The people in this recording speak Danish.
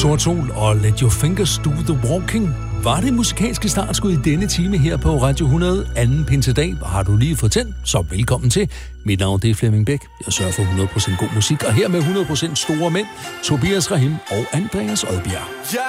Sort Sol og Let Your Fingers Do The Walking var det musikalske startskud i denne time her på Radio 100 anden pinsedag. Har du lige fået tændt, så velkommen til. Mit navn det er Flemming Bæk. Jeg sørger for 100% god musik, og her med 100% store mænd, Tobias Rahim og Andreas Odbjerg.